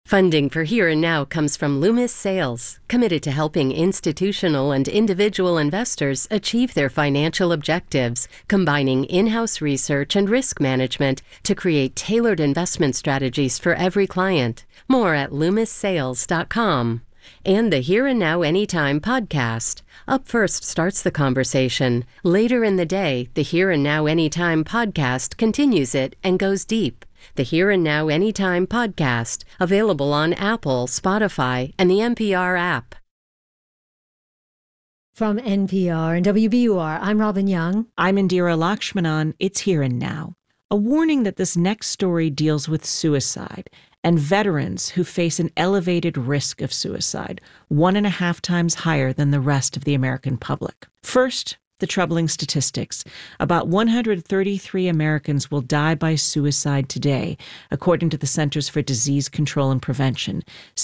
Funding for Here and Now comes from Loomis Sales, committed to helping institutional and individual investors achieve their financial objectives, combining in-house research and risk management to create tailored investment strategies for every client. More at LoomisSales.com. And the Here and Now Anytime podcast. Up First starts the conversation. Later in the day, the Here and Now Anytime podcast continues it and goes deep. The Here and Now Anytime podcast, available on Apple, Spotify, and the NPR app. From NPR and WBUR, I'm Robin Young. I'm Indira Lakshmanan. It's Here and Now. A warning that this next story deals with suicide and veterans who face an elevated risk of suicide, 1.5 times higher than the rest of the American public. First, the troubling statistics. About 133 Americans will die by suicide today, according to the Centers for Disease Control and Prevention.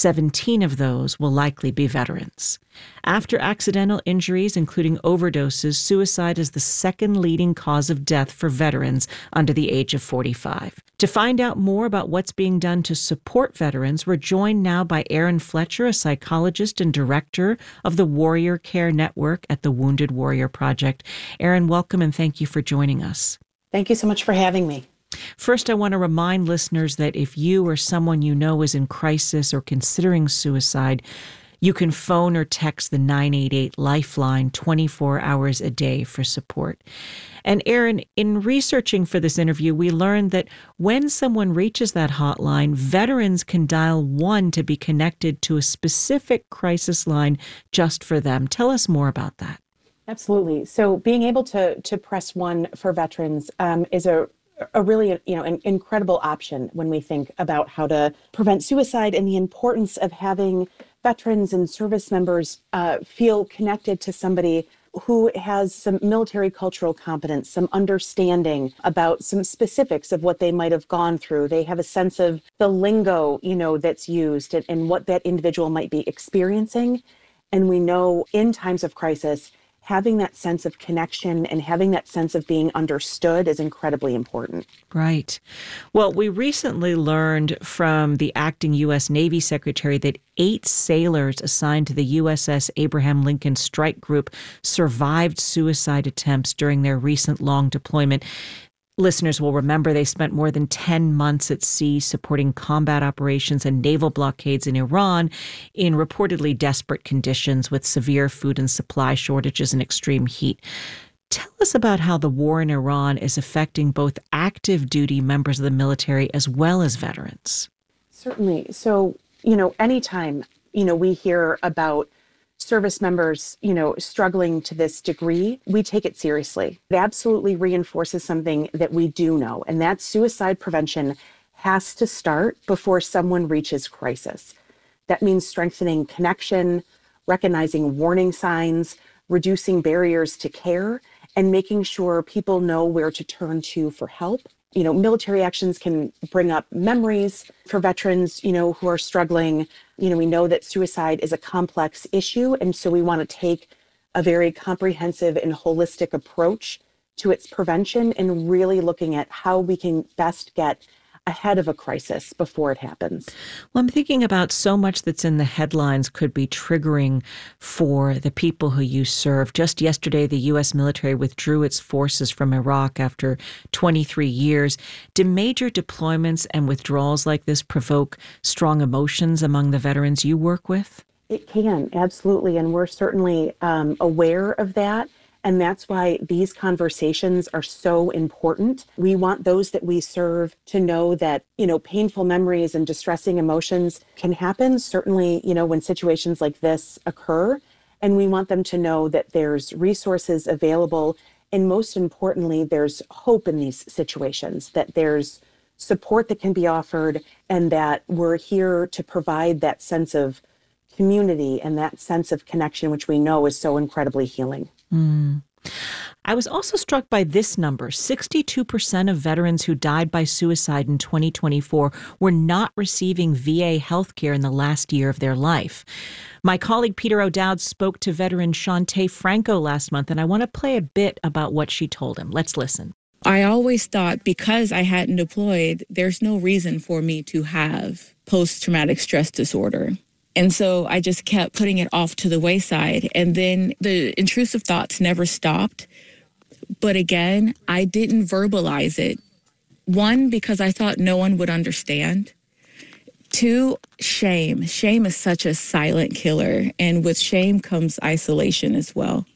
17 of those will likely be veterans. After accidental injuries, including overdoses, suicide is the second leading cause of death for veterans under the age of 45. To find out more about what's being done to support veterans, we're joined now by Erin Fletcher, a psychologist and director of the Warrior Care Network at the Wounded Warrior Project. Erin, welcome and thank you for joining us. Thank you so much for having me. First, I want to remind listeners that if you or someone you know is in crisis or considering suicide, you can phone or text the 988 Lifeline 24 hours a day for support. And Erin, in researching for this interview, we learned that when someone reaches that hotline, veterans can dial 1 to be connected to a specific crisis line just for them. Tell us more about that. Absolutely. So being able to press 1 for veterans is a really, an incredible option when we think about how to prevent suicide and the importance of having veterans and service members feel connected to somebody who has some military cultural competence, some understanding about some specifics of what they might have gone through. They have a sense of the lingo, that's used and what that individual might be experiencing. And we know in times of crisis, having that sense of connection and having that sense of being understood is incredibly important. Right. Well, we recently learned from the acting U.S. Navy Secretary that 8 sailors assigned to the USS Abraham Lincoln Strike Group survived suicide attempts during their recent long deployment. Listeners will remember they spent more than 10 months at sea supporting combat operations and naval blockades in Iran in reportedly desperate conditions with severe food and supply shortages and extreme heat. Tell us about how the war in Iran is affecting both active duty members of the military as well as veterans. Certainly. So, anytime, we hear about service members, struggling to this degree, we take it seriously. It absolutely reinforces something that we do know, and that suicide prevention has to start before someone reaches crisis. That means strengthening connection, recognizing warning signs, reducing barriers to care, and making sure people know where to turn to for help. Military actions can bring up memories for veterans, who are struggling. We know that suicide is a complex issue, and so we want to take a very comprehensive and holistic approach to its prevention and really looking at how we can best get ahead of a crisis before it happens. Well, I'm thinking about so much that's in the headlines could be triggering for the people who you serve. Just yesterday, the U.S. military withdrew its forces from Iraq after 23 years. Do major deployments and withdrawals like this provoke strong emotions among the veterans you work with? It can, absolutely. And we're certainly aware of that. And that's why these conversations are so important. We want those that we serve to know that, painful memories and distressing emotions can happen, certainly, when situations like this occur. And we want them to know that there's resources available. And most importantly, there's hope in these situations, that there's support that can be offered, and that we're here to provide that sense of community and that sense of connection, which we know is so incredibly healing. I was also struck by this number. 62% of veterans who died by suicide in 2024 were not receiving VA health care in the last year of their life. My colleague Peter O'Dowd spoke to veteran Shantae Franco last month, and I want to play a bit about what she told him. Let's listen. I always thought because I hadn't deployed, there's no reason for me to have post-traumatic stress disorder. And so I just kept putting it off to the wayside. And then the intrusive thoughts never stopped. But again, I didn't verbalize it. One, because I thought no one would understand. Two, shame. Shame is such a silent killer. And with shame comes isolation as well.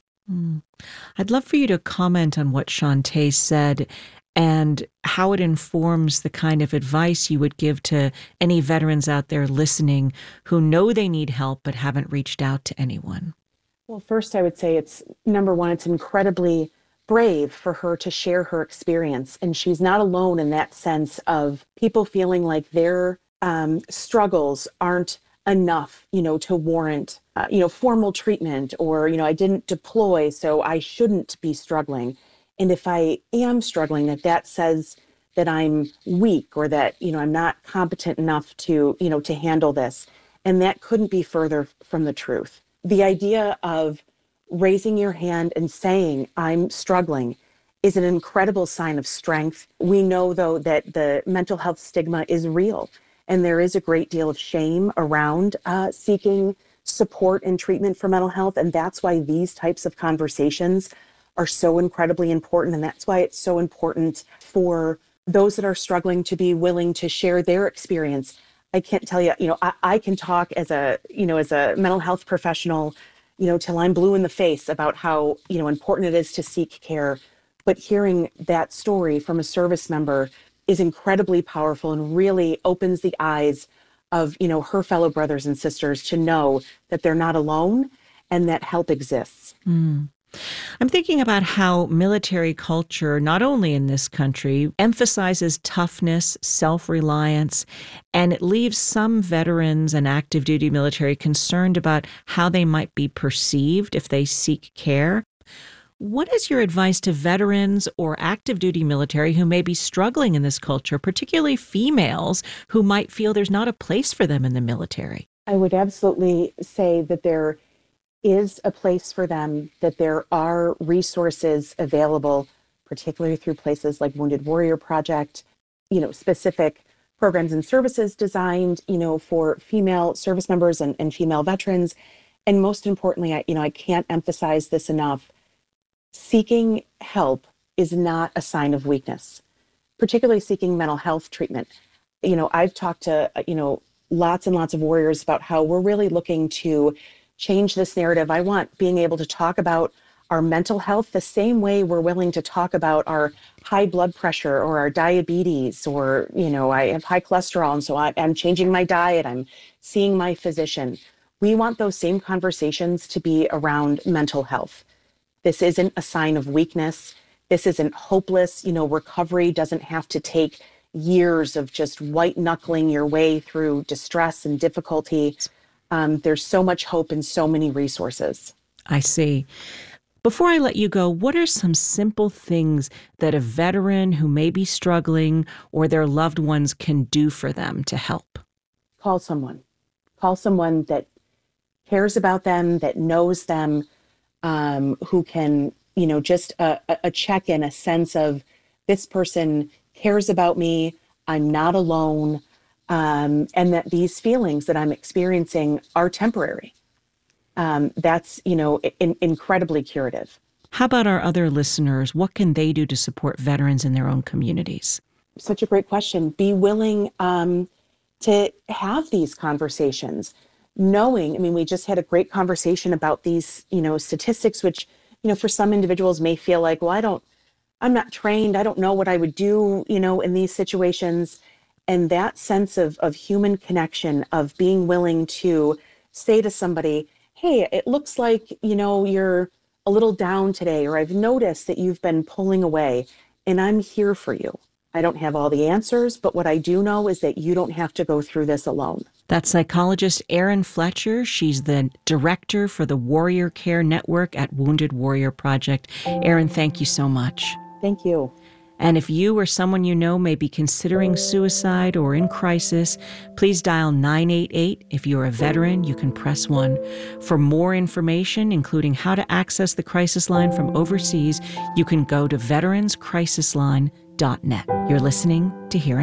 I'd love for you to comment on what Shantae said and how it informs the kind of advice you would give to any veterans out there listening who know they need help but haven't reached out to anyone. Well, first, I would say it's number one, it's incredibly brave for her to share her experience. And she's not alone in that sense of people feeling like their struggles aren't enough, to warrant, formal treatment, or, I didn't deploy, so I shouldn't be struggling. And if I am struggling, that says that I'm weak or that, I'm not competent enough to handle this. And that couldn't be further from the truth. The idea of raising your hand and saying, I'm struggling, is an incredible sign of strength. We know, though, that the mental health stigma is real. And there is a great deal of shame around seeking support and treatment for mental health. And that's why these types of conversations are so incredibly important. And that's why it's so important for those that are struggling to be willing to share their experience. I can't tell you, I can talk as a mental health professional, till I'm blue in the face about how, important it is to seek care. But hearing that story from a service member is incredibly powerful and really opens the eyes of, her fellow brothers and sisters to know that they're not alone and that help exists. I'm thinking about how military culture, not only in this country, emphasizes toughness, self-reliance, and it leaves some veterans and active duty military concerned about how they might be perceived if they seek care. What is your advice to veterans or active duty military who may be struggling in this culture, particularly females who might feel there's not a place for them in the military? I would absolutely say that there is a place for them, that there are resources available, particularly through places like Wounded Warrior Project, specific programs and services designed, for female service members and female veterans. And most importantly, I can't emphasize this enough. Seeking help is not a sign of weakness, particularly seeking mental health treatment. I've talked to, lots and lots of warriors about how we're really looking to change this narrative. I want being able to talk about our mental health the same way we're willing to talk about our high blood pressure or our diabetes, or, I have high cholesterol, and so I'm changing my diet, I'm seeing my physician. We want those same conversations to be around mental health. This isn't a sign of weakness. This isn't hopeless. Recovery doesn't have to take years of just white knuckling your way through distress and difficulty. There's so much hope and so many resources. I see. Before I let you go, what are some simple things that a veteran who may be struggling or their loved ones can do for them to help? Call someone. Call someone that cares about them, that knows them, who can, just a check-in, a sense of this person cares about me, I'm not alone, and that these feelings that I'm experiencing are temporary. That's, incredibly curative. How about our other listeners? What can they do to support veterans in their own communities? Such a great question. Be willing to have these conversations. Knowing, we just had a great conversation about these, statistics, which, for some individuals may feel like, well, I'm not trained. I don't know what I would do, in these situations. And that sense of human connection, of being willing to say to somebody, hey, it looks like, you're a little down today, or I've noticed that you've been pulling away, and I'm here for you. I don't have all the answers, but what I do know is that you don't have to go through this alone. That's psychologist Erin Fletcher. She's the director for the Warrior Care Network at Wounded Warrior Project. Erin, thank you so much. Thank you. And if you or someone you know may be considering suicide or in crisis, please dial 988. If you're a veteran, you can press 1. For more information, including how to access the crisis line from overseas, you can go to veteranscrisisline.net. You're listening to Here